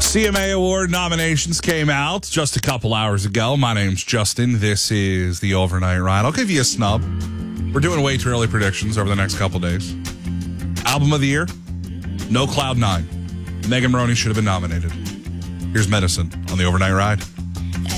CMA Award nominations came out just a couple hours ago. My name's Justin. This is the Overnight Ride. I'll give you a snub. We're doing way too early predictions over the next couple days. Album of the year, No Cloud 9. Megan Maroney should have been nominated. Here's Medicine on the Overnight Ride.